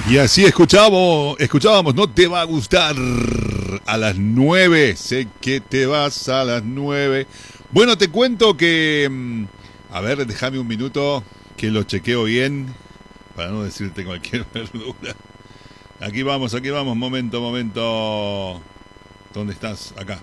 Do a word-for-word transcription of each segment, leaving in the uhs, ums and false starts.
Y así escuchamos, escuchábamos, no te va a gustar a las nueve, sé que te vas a las nueve. Bueno, te cuento que, a ver, déjame un minuto que lo chequeo bien, para no decirte cualquier verdura. Aquí vamos, aquí vamos, momento, momento. ¿Dónde estás? Acá.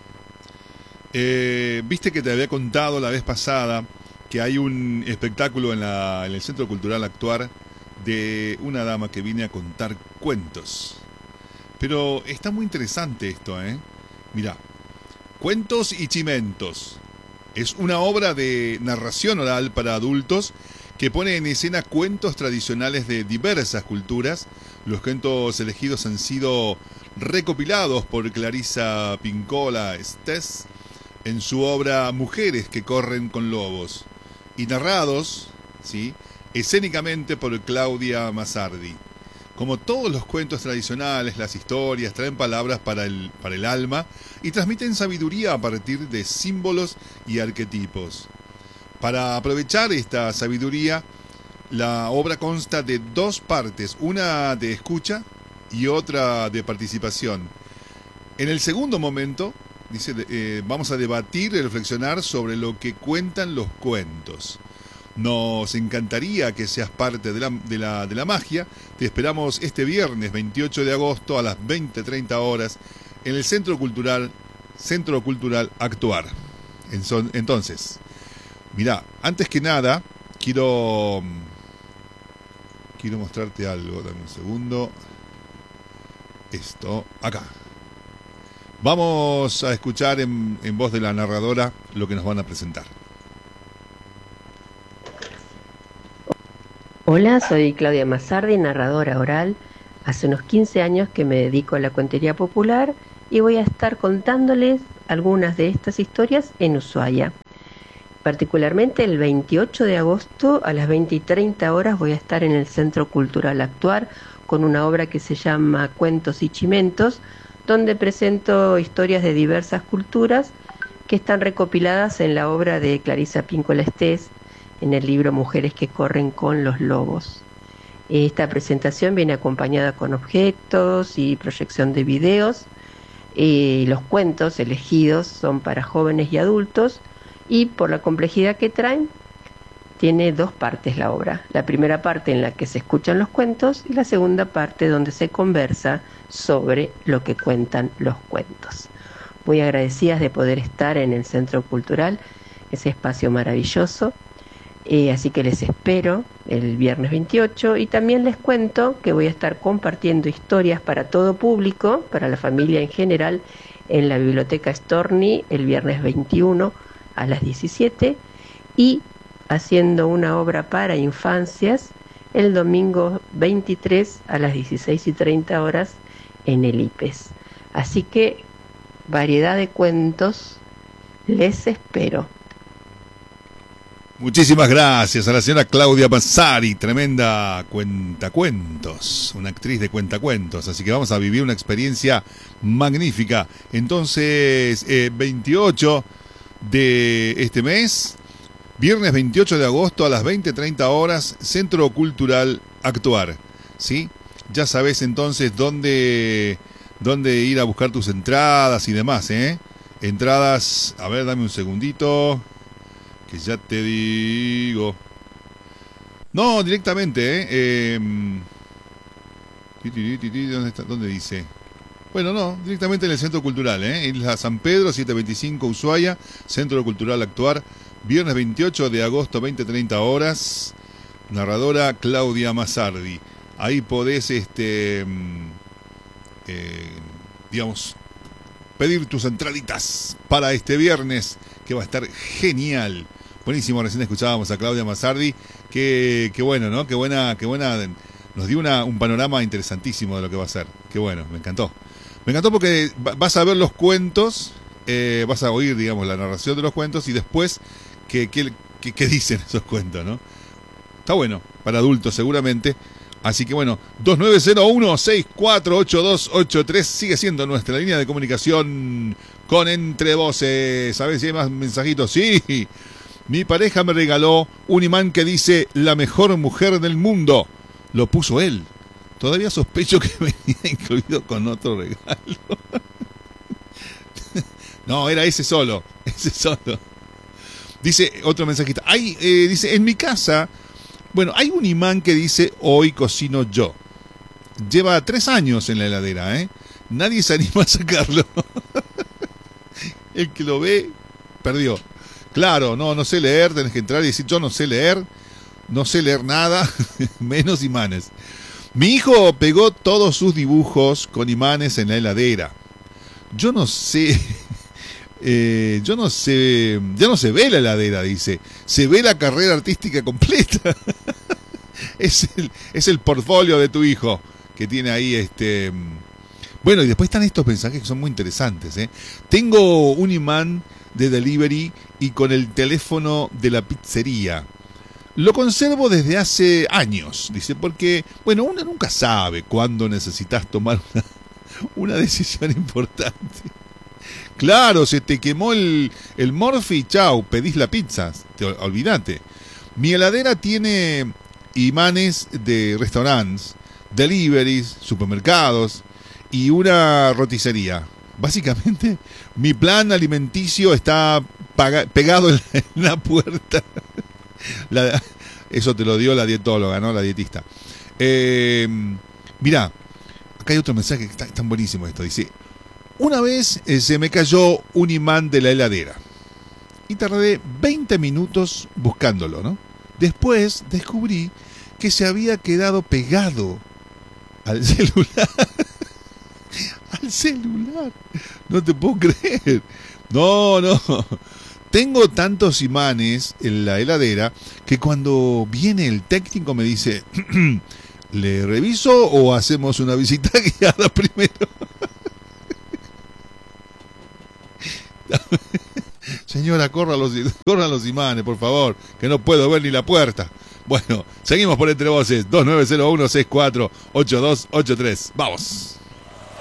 Eh, Viste que te había contado la vez pasada que hay un espectáculo en, la, en el Centro Cultural Actuar de una dama que viene a contar cuentos. Pero está muy interesante esto, ¿eh? Mirá, Cuentos y Chimentos. Es una obra de narración oral para adultos que pone en escena cuentos tradicionales de diversas culturas. Los cuentos elegidos han sido recopilados por Clarisa Pinkola Estés en su obra Mujeres que corren con lobos y narrados, ¿sí?, escénicamente por Claudia Massardi. Como todos los cuentos tradicionales, las historias traen palabras para el, para el alma y transmiten sabiduría a partir de símbolos y arquetipos. Para aprovechar esta sabiduría, la obra consta de dos partes, una de escucha y otra de participación. En el segundo momento, dice, eh, vamos a debatir y reflexionar sobre lo que cuentan los cuentos. Nos encantaría que seas parte de la, de la, de la magia. Te esperamos este viernes veintiocho de agosto a las veinte treinta horas en el Centro Cultural, Centro Cultural Actuar. Entonces, mirá, antes que nada, quiero, quiero mostrarte algo. Dame un segundo. Esto, acá. Vamos a escuchar en, en voz de la narradora lo que nos van a presentar. Hola, soy Claudia Massardi, narradora oral. Hace unos quince años que me dedico a la cuentería popular y voy a estar contándoles algunas de estas historias en Ushuaia. Particularmente el veintiocho de agosto a las veinte y treinta horas voy a estar en el Centro Cultural Actuar con una obra que se llama Cuentos y Chimentos, donde presento historias de diversas culturas que están recopiladas en la obra de Clarisa Pinkola Estés, en el libro Mujeres que corren con los lobos. Esta presentación viene acompañada con objetos y proyección de videos. Eh, los cuentos elegidos son para jóvenes y adultos y por la complejidad que traen, tiene dos partes la obra. La primera parte en la que se escuchan los cuentos y la segunda parte donde se conversa sobre lo que cuentan los cuentos. Muy agradecidas de poder estar en el Centro Cultural, ese espacio maravilloso. Eh, así que les espero el viernes veintiocho y también les cuento que voy a estar compartiendo historias para todo público, para la familia en general, en la Biblioteca Storni el viernes veintiuno a las diecisiete y haciendo una obra para infancias el domingo veintitrés a las dieciséis y treinta horas en el I P E S. Así que variedad de cuentos, les espero. Muchísimas gracias a la señora Claudia Massardi, tremenda cuentacuentos, una actriz de cuentacuentos, así que vamos a vivir una experiencia magnífica. Entonces, eh, veintiocho de este mes, viernes veintiocho de agosto a las veinte treinta horas, Centro Cultural Actuar, ¿sí? Ya sabes entonces dónde, dónde ir a buscar tus entradas y demás, ¿eh? Entradas, a ver, dame un segundito... que ya te digo. No, directamente, ¿eh? eh ¿Dónde está? ¿Dónde dice? Bueno, no, directamente en el Centro Cultural, ¿eh? Isla San Pedro, setecientos veinticinco Ushuaia, Centro Cultural Actuar, viernes veintiocho de agosto, veinte treinta horas. Narradora Claudia Massardi. Ahí podés, este, eh, digamos, pedir tus entraditas para este viernes, que va a estar genial. Buenísimo, recién escuchábamos a Claudia Massardi, que, que bueno, ¿no? Qué buena, qué buena, nos dio una, un panorama interesantísimo de lo que va a ser. Qué bueno, me encantó. Me encantó porque vas a ver los cuentos, eh, vas a oír, digamos, la narración de los cuentos y después qué, qué, qué, qué dicen esos cuentos, ¿no? Está bueno, para adultos seguramente. Así que bueno, dos nueve cero uno, seis cuatro ocho dos ocho tres sigue siendo nuestra línea de comunicación con Entre Voces. A ver si hay más mensajitos. Sí, mi pareja me regaló un imán que dice la mejor mujer del mundo. Lo puso él. Todavía sospecho que venía incluido con otro regalo. No, era ese solo, ese solo. Dice otro mensajito. Hay, eh, dice, en mi casa, bueno, hay un imán que dice hoy cocino yo. Lleva tres años en la heladera, ¿eh? Nadie se anima a sacarlo. El que lo ve, perdió. Claro, no, no sé leer, tenés que entrar y decir, yo no sé leer, no sé leer nada, menos imanes. Mi hijo pegó todos sus dibujos con imanes en la heladera. Yo no sé, eh, yo no sé, ya no se ve la heladera, dice, se ve la carrera artística completa. Es el, es el portfolio de tu hijo que tiene ahí este... Bueno, y después están estos mensajes que son muy interesantes, ¿eh? Tengo un imán de delivery y con el teléfono de la pizzería. Lo conservo desde hace años, dice, porque, bueno, uno nunca sabe cuándo necesitas tomar una, una decisión importante. Claro, se te quemó el, el Morphy, chau, pedís la pizza, te, olvídate. Mi heladera tiene imanes de restaurantes, deliveries, supermercados y una roticería. Básicamente, mi plan alimenticio está paga, pegado en la, en la puerta. La, eso te lo dio la dietóloga, ¿no? La dietista. Eh, mirá, acá hay otro mensaje que está tan buenísimo esto. Dice, una vez eh, se me cayó un imán de la heladera y tardé veinte minutos buscándolo, ¿no? Después descubrí que se había quedado pegado al celular. Al celular. No te puedo creer. No, no. Tengo tantos imanes en la heladera que cuando viene el técnico me dice, ¿le reviso o hacemos una visita guiada primero? Señora, corra los, corran los imanes, por favor, que no puedo ver ni la puerta. Bueno, seguimos por Entre Voces, dos nueve cero uno, seis cuatro ocho dos ocho tres. Vamos.